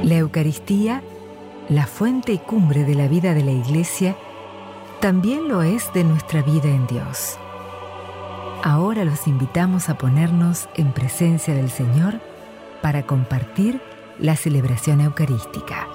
La Eucaristía, la fuente y cumbre de la vida de la Iglesia, también lo es de nuestra vida en Dios. Ahora los invitamos a ponernos en presencia del Señor para compartir la celebración eucarística.